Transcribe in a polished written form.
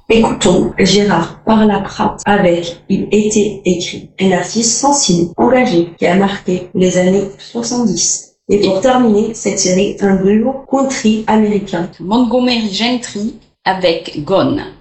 Écoutons Gérard Parlaprat avec Il était écrit, un artiste sensible, engagé, qui a marqué les années 70. Et pour terminer cette série, un duo country américain. Montgomery Gentry avec Gone.